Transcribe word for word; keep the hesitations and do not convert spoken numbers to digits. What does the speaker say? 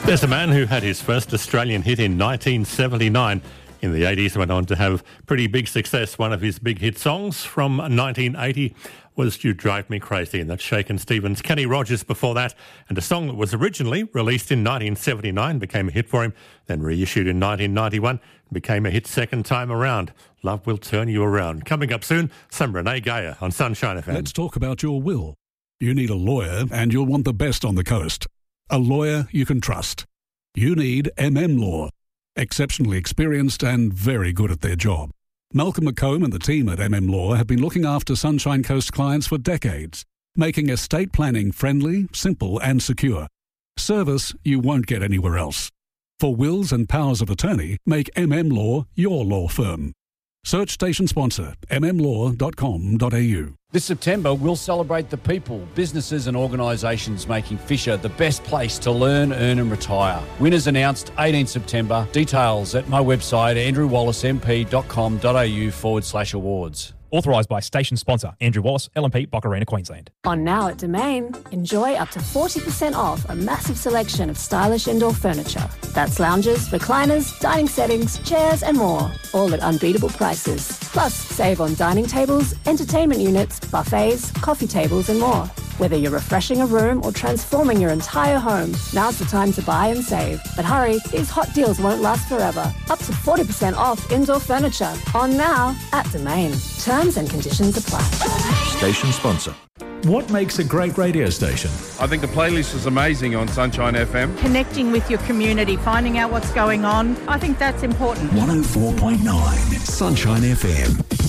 There's a man who had his first Australian hit in nineteen seventy-nine. In the eighties, went on to have pretty big success. One of his big hit songs from nineteen eighty was You Drive Me Crazy, and that's Shakin' Stevens. Kenny Rogers before that, and a song that was originally released in nineteen seventy-nine became a hit for him, then reissued in nineteen ninety-one and became a hit second time around. Love Will Turn You Around. Coming up soon, some Renee Geyer on Sunshine F M. Let's talk about your will. You need a lawyer and you'll want the best on the coast. A lawyer you can trust. You need M M Law. Exceptionally experienced and very good at their job. Malcolm McComb and the team at M M Law have been looking after Sunshine Coast clients for decades, making estate planning friendly, simple and secure. Service you won't get anywhere else. For wills and powers of attorney, make M M Law your law firm. Search station sponsor m m law dot com dot a u. This September, we'll celebrate the people, businesses and organisations making Fisher the best place to learn, earn and retire. Winners announced eighteenth September. Details at my website andrew wallace m p dot com dot a u forward slash awards. Authorised by station sponsor Andrew Wallace, L M P, Boccarina, Queensland. On now at Domain, enjoy up to forty percent off a massive selection of stylish indoor furniture. That's lounges, recliners, dining settings, chairs and more, all at unbeatable prices. Plus, save on dining tables, entertainment units, buffets, coffee tables and more. Whether you're refreshing a room or transforming your entire home, now's the time to buy and save. But hurry, these hot deals won't last forever. Up to forty percent off indoor furniture. On now at Domain. Terms and conditions apply. Station sponsor. What makes a great radio station? I think the playlist is amazing on Sunshine F M. Connecting with your community, finding out what's going on. I think that's important. one oh four point nine Sunshine F M.